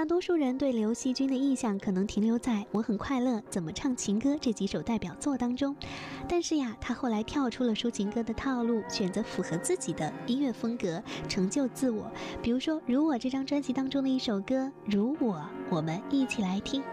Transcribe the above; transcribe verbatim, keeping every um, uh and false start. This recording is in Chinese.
大多数人对刘惜君的印象可能停留在《我很快乐》《怎么唱情歌》这几首代表作当中，但是呀，他后来跳出了抒情歌的套路，选择符合自己的音乐风格，成就自我。比如说《如我》这张专辑当中的一首歌《如我》，我们一起来听。